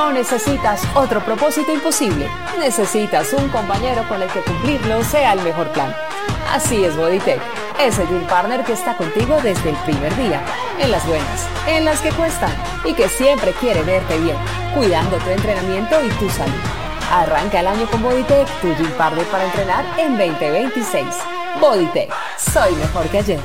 ¿O necesitas otro propósito imposible? Necesitas un compañero con el que cumplirlo sea el mejor plan. Así es Bodytech, ese gym partner que está contigo desde el primer día, en las buenas, en las que cuestan y que siempre quiere verte bien, cuidando tu entrenamiento y tu salud. Arranca el año con Bodytech, tu gym partner para entrenar en 2026. Bodytech, soy mejor que ayer.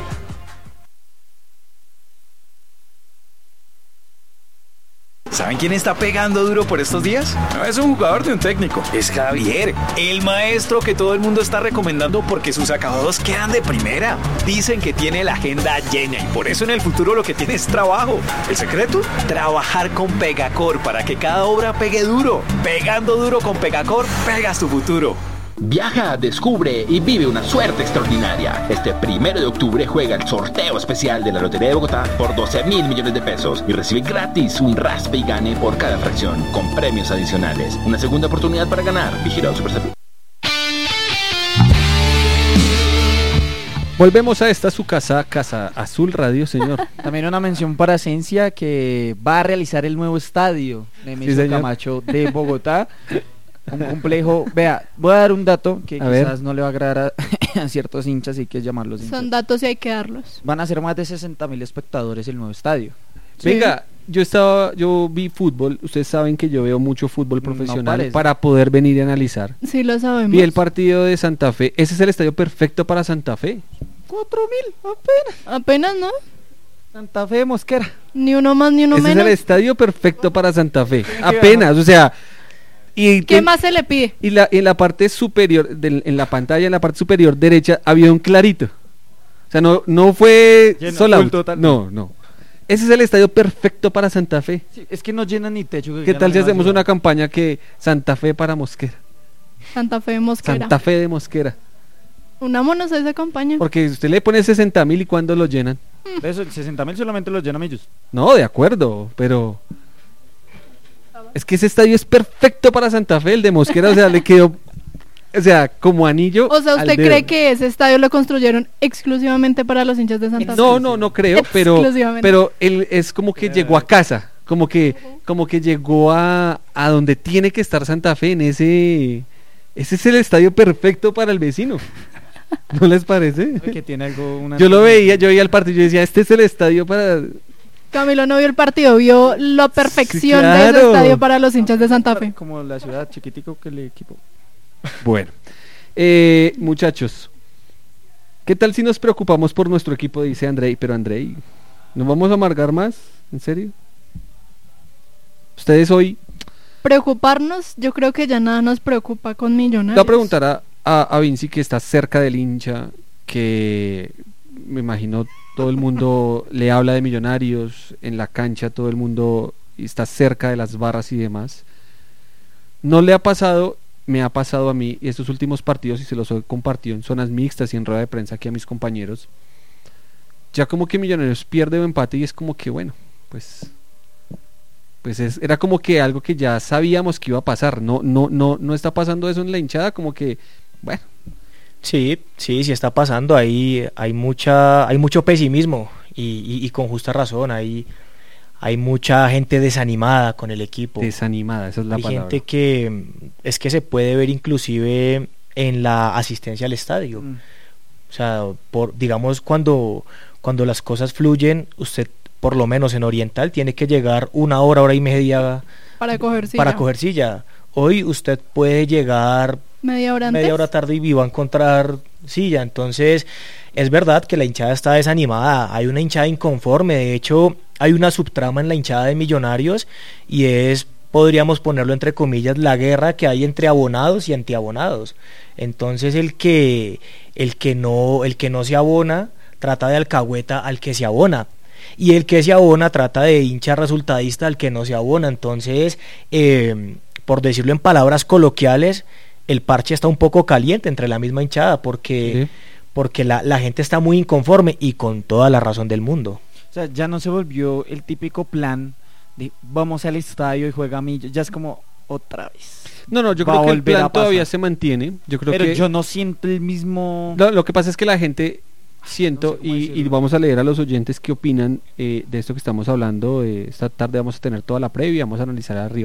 ¿Saben quién está pegando duro por estos días? No es un jugador de un técnico, es Javier, el maestro que todo el mundo está recomendando porque sus acabados quedan de primera. Dicen que tiene la agenda llena y por eso en el futuro lo que tiene es trabajo. ¿El secreto? Trabajar con Pegacor para que cada obra pegue duro. Pegando duro con Pegacor, pegas tu futuro. Viaja, descubre y vive una suerte extraordinaria. Este 1 de octubre juega el sorteo especial de la Lotería de Bogotá por 12.000 millones de pesos y recibe gratis un raspe y gane por cada fracción, con premios adicionales. Una segunda oportunidad para ganar. Vigilado Superservicio. Volvemos a esta su casa, Casa Azul Radio, señor. También una mención para Esencia, que va a realizar el nuevo estadio Nemesio Camacho de Bogotá. Un complejo, vea, voy a dar un dato que quizás no le va a agradar a ciertos hinchas, y que es llamarlos hinchas. Son datos y hay que darlos. Van a ser más de 60.000 espectadores el nuevo estadio. Sí. Venga, yo vi fútbol, ustedes saben que yo veo mucho fútbol profesional para poder venir y analizar. Sí, lo sabemos. Vi el partido de Santa Fe, ese es el estadio perfecto para Santa Fe. 4.000, apenas. Apenas, ¿no? Santa Fe de Mosquera. Ni uno más ni uno menos. Ese es el estadio perfecto para Santa Fe, apenas, o sea... ¿Qué más se le pide? Y en la parte superior, en la pantalla, en la parte superior derecha, había un clarito. O sea, no fue sola. No. Ese es el estadio perfecto para Santa Fe. Sí, es que no llena ni techo. ¿Qué tal si hacemos una campaña que Santa Fe para Mosquera? Santa Fe de Mosquera. Santa Fe de Mosquera. Unámonos a esa campaña. Porque usted le pone 60.000 y ¿cuándo lo llenan? Eso, 60.000 solamente los llenan ellos. No, de acuerdo, pero... Es que ese estadio es perfecto para Santa Fe, el de Mosquera, o sea, le quedó, o sea, como anillo. O sea, ¿usted cree que ese estadio lo construyeron exclusivamente para los hinchas de Santa Fe? No creo, pero él es como que llegó a casa, como que llegó a donde tiene que estar Santa Fe, ese es el estadio perfecto para el vecino. ¿No les parece? Que tiene algo, yo veía el partido y yo decía, este es el estadio para... Camilo no vio el partido, vio la perfección de ese estadio para los hinchas de Santa Fe. Como la ciudad chiquitico que el equipo. Bueno, muchachos, ¿qué tal si nos preocupamos por nuestro equipo? Dice Andrei, pero Andrei, ¿nos vamos a amargar más? ¿En serio? Ustedes hoy... Preocuparnos, yo creo que ya nada nos preocupa con Millonarios. Le voy a preguntar a Vinci, que está cerca del hincha, que me imagino... Todo el mundo le habla de Millonarios en la cancha, todo el mundo está cerca de las barras y demás. ¿No le ha pasado? Me ha pasado a mí estos últimos partidos, y se los he compartido en zonas mixtas y en rueda de prensa aquí a mis compañeros. Ya como que Millonarios pierde o empate y es como que bueno, pues era como que algo que ya sabíamos que iba a pasar. No está pasando eso en la hinchada, como que bueno. Sí está pasando. Hay mucho pesimismo y con justa razón. Hay mucha gente desanimada con el equipo. Desanimada, esa es la palabra. Hay gente que se puede ver inclusive en la asistencia al estadio. O sea, digamos cuando las cosas fluyen, usted por lo menos en Oriental tiene que llegar 1 hora, hora y media para coger silla. Hoy usted puede llegar media hora tarde y va a encontrar silla. Entonces es verdad que la hinchada está desanimada, hay una hinchada inconforme. De hecho hay una subtrama en la hinchada de Millonarios, y es, podríamos ponerlo entre comillas, la guerra que hay entre abonados y antiabonados. Entonces el que no se abona trata de alcahueta al que se abona, y el que se abona trata de hincha resultadista al que no se abona. Entonces por decirlo en palabras coloquiales, el parche está un poco caliente entre la misma hinchada, porque la gente está muy inconforme, y con toda la razón del mundo. O sea, ya no se volvió el típico plan de vamos al estadio y juega Millo, ya es como otra vez. No, yo creo que el plan todavía se mantiene. Pero yo no siento el mismo... Lo que pasa es que la gente... y vamos a leer a los oyentes qué opinan de esto que estamos hablando. Esta tarde vamos a tener toda la previa, vamos a analizar arriba